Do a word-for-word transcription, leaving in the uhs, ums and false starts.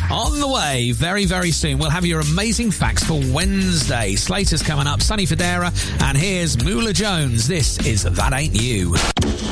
On the way, very, very soon, we'll have your amazing facts for Wednesday. Slater's coming up, Sonny Fodera, and here's Moolah Jones. This is That Ain't You.